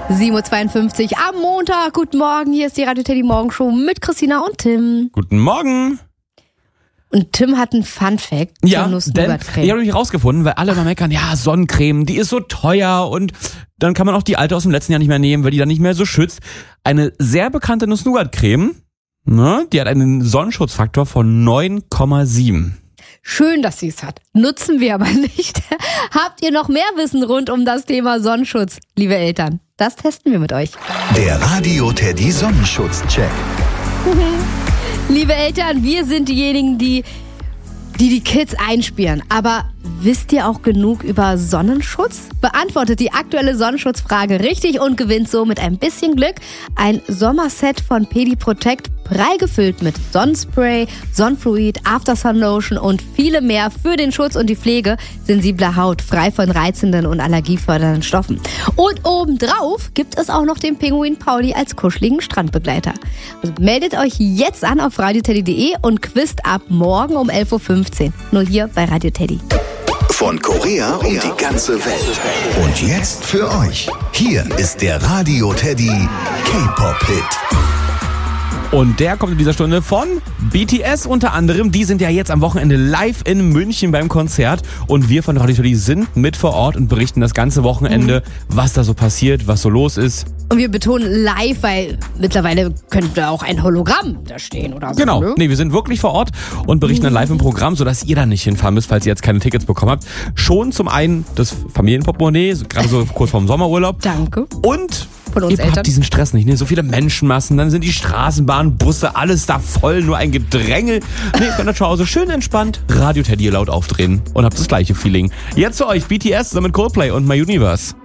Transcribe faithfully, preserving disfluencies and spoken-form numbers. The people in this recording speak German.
sieben Uhr zweiundfünfzig am Montag. Guten Morgen, hier ist die Radio Teddy Morgenshow mit Christina und Tim. Guten Morgen. Und Tim hat einen Fun-Fact Ja, zur denn Nuss-Nougat-Creme. ich habe nämlich rausgefunden, weil alle mal meckern, ja, Sonnencreme, die ist so teuer und dann kann man auch die alte aus dem letzten Jahr nicht mehr nehmen, weil die dann nicht mehr so schützt. Eine sehr bekannte Nuss-Nougat-Creme, ne, die hat einen Sonnenschutzfaktor von neun Komma sieben. Schön, dass sie es hat. Nutzen wir aber nicht. Habt ihr noch mehr Wissen rund um das Thema Sonnenschutz, liebe Eltern? Das testen wir mit euch. Der Radio Teddy Sonnenschutz-Check. Liebe Eltern, wir sind diejenigen, die die, die Kids einspielen. Aber wisst ihr auch genug über Sonnenschutz? Beantwortet die aktuelle Sonnenschutzfrage richtig und gewinnt so mit ein bisschen Glück ein Sommerset von Pedi Protect, prall gefüllt mit Sonnenspray, Sonnenfluid, Aftersun Lotion und viele mehr für den Schutz und die Pflege sensibler Haut, frei von reizenden und allergiefördernden Stoffen. Und obendrauf gibt es auch noch den Pinguin Pauli als kuscheligen Strandbegleiter. Also meldet euch jetzt an auf radioteddy punkt de und quizt ab morgen um elf Uhr fünfzehn. Nur hier bei Radio Teddy. Von Korea um die ganze Welt. Und jetzt für euch. Hier ist der Radio Teddy K-Pop-Hit. Und der kommt in dieser Stunde von B T S unter anderem. Die sind ja jetzt am Wochenende live in München beim Konzert. Und wir von Radio Teddy sind mit vor Ort und berichten das ganze Wochenende, mhm. was da so passiert, was so los ist. Und wir betonen live, weil mittlerweile könnte auch ein Hologramm da stehen oder so. Genau, ne? nee, wir sind wirklich vor Ort und berichten dann live im Programm, sodass ihr da nicht hinfahren müsst, falls ihr jetzt keine Tickets bekommen habt. Schon zum einen das Familienportemonnaie, gerade so kurz vorm Sommerurlaub. Danke. Und von uns ihr Eltern. habt diesen Stress nicht, ne? So viele Menschenmassen, dann sind die Straßenbahnen, Busse, alles da voll, nur ein Gedränge. Nee, ihr könnt euch zu Hause schön entspannt Radio Teddy laut aufdrehen und habt das gleiche Feeling. Jetzt für euch B T S zusammen mit Coldplay und My Universe.